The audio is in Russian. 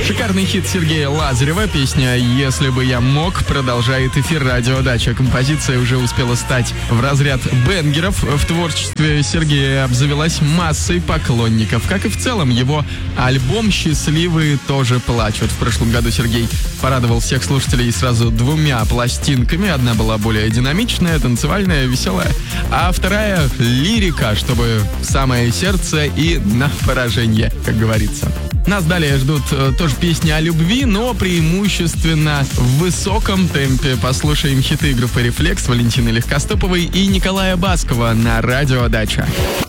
Шикарный хит Сергея Лазарева. Песня «Если бы я мог» продолжает эфир радиодача. Композиция уже успела стать в разряд бенгеров. В творчестве Сергея обзавелась массой поклонников. Как и в целом его альбом «Счастливые тоже плачут». В прошлом году Сергей порадовал всех слушателей сразу двумя пластинками. Одна была более динамичная, танцевальная, веселая, а вторая — лирика, чтобы в самое сердце и на поражение, как говорится. Нас далее ждут тоже песни о любви, но преимущественно в высоком темпе. Послушаем хиты группы «Рефлекс», Валентины Легкостоповой и Николая Баскова на радио «Дача».